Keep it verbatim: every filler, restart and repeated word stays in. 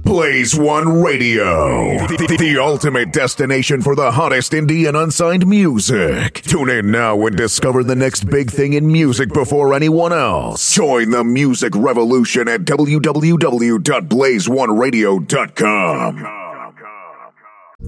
Blaze One Radio, the, the ultimate destination for the hottest indie and unsigned music. Tune in now and discover the next big thing in music before anyone else. Join the music revolution at w w w dot blaze one radio dot com.